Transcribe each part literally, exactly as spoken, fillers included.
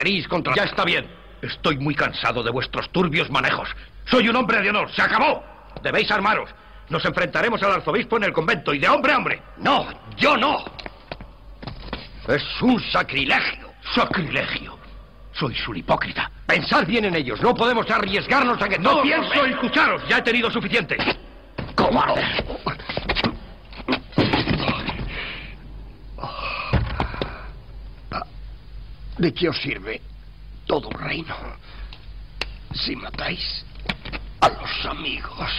Queréis contra... Ya está bien. Estoy muy cansado de vuestros turbios manejos. Soy un hombre de honor. ¡Se acabó! Debéis armaros. Nos enfrentaremos al arzobispo en el convento y de hombre a hombre. No, yo no. Es un sacrilegio. ¡Sacrilegio! Sois un hipócrita. Pensad bien en ellos. No podemos arriesgarnos a que... No pienso escucharos. Ya he tenido suficiente. ¡Cobarde! ¿De qué os sirve todo un reino si matáis a los amigos?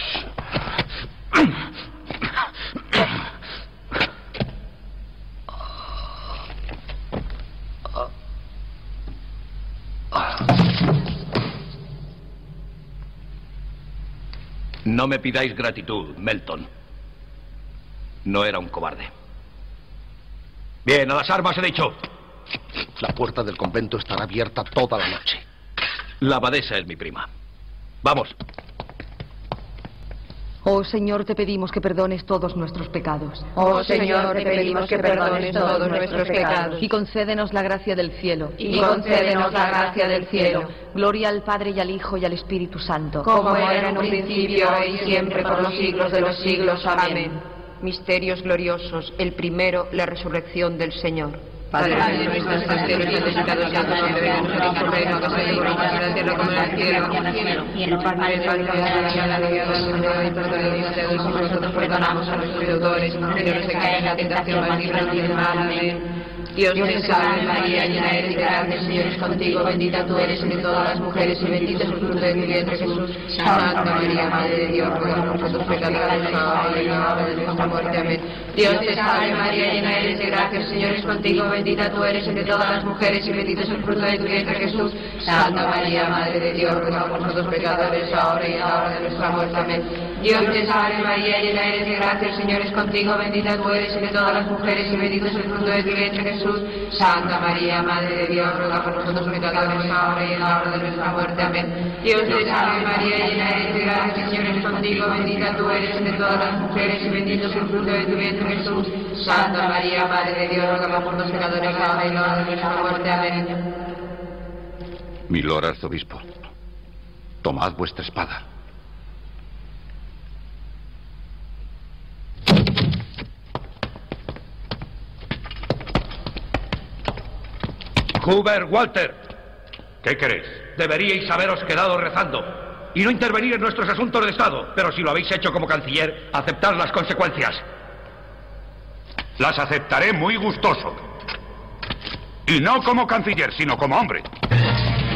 No me pidáis gratitud, Melton. No era un cobarde. Bien, a las armas he dicho. La puerta del convento estará abierta toda la noche. La abadesa es mi prima. Vamos. Oh, Señor, te pedimos que perdones todos nuestros pecados. Oh, Señor, te pedimos que perdones todos nuestros pecados. Y concédenos la gracia del cielo. Y concédenos la gracia del cielo. Gloria al Padre y al Hijo y al Espíritu Santo. Como era en un principio, y siempre, por los siglos de los siglos. Amén. Misterios gloriosos. El primero, la resurrección del Señor. Padre nuestro, que estás en el cielo, santificado sea tu nombre, venga a tu reino, que sea tu voluntad en la tierra como en el cielo. Y el pan de pan que nos da la vida, Señor, y perdónanos a nosotros, perdonamos a nuestros deudores, y no nos caigas en la tentación, mas líbranos del mal. Amén. Dios te salve María, llena eres de gracia, el Señor es contigo, bendita tú eres entre todas las mujeres y bendito es el fruto de tu vientre, Jesús. Santa María, Madre de Dios, ruega por nosotros pecadores, ahora y en la hora de nuestra muerte. Amén. Dios te salve María, llena eres de gracia, el Señor es contigo, bendita tú eres entre todas las mujeres y bendito es el fruto de tu vientre, Jesús. Santa María, Madre de Dios, ruega por nosotros pecadores, ahora y en la hora de nuestra muerte. Amén. Dios te salve María, llena eres de gracia, el Señor es contigo, bendita tú eres entre todas las mujeres y bendito es el fruto de tu vientre, Jesús. Santa María, Madre de Dios, ruega por nosotros pecadores, ahora y en la hora de nuestra muerte. Amén. Dios te salve María, llena eres de gracia, el Señor es contigo, bendita tú eres entre todas las mujeres y bendito es el fruto de tu vientre, Jesús. Santa María, Madre de Dios, ruega por nosotros pecadores, ahora y en la hora de nuestra muerte. Amén. Mi lord arzobispo, tomad vuestra espada. Hubert, Walter. ¿Qué queréis? Deberíais haberos quedado rezando y no intervenir en nuestros asuntos de Estado. Pero si lo habéis hecho como canciller, aceptad las consecuencias. Las aceptaré muy gustoso. Y no como canciller, sino como hombre.